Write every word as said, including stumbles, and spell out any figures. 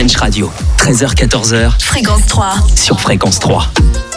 French Radio. treize heures quatorze heures. Fréquence trois. Sur Fréquence trois.